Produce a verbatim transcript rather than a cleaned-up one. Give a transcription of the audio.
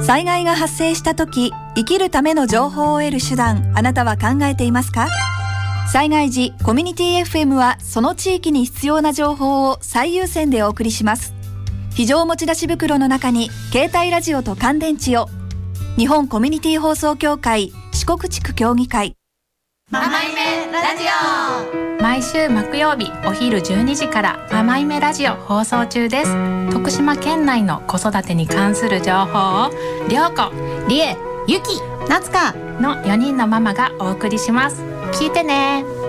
災害が発生した時、生きるための情報を得る手段、あなたは考えていますか？災害時、コミュニティ エフエム はその地域に必要な情報を最優先でお送りします。非常持ち出し袋の中に携帯ラジオと乾電池を。日本コミュニティ放送協会四国地区協議会。 ママイメラジオ、 毎週木曜日お昼じゅうにじからママイメラジオ放送中です。徳島県内の子育てに関する情報をりょうこ、りえ、ゆき、 なつかのよにんのママがお送りします。聞いてね。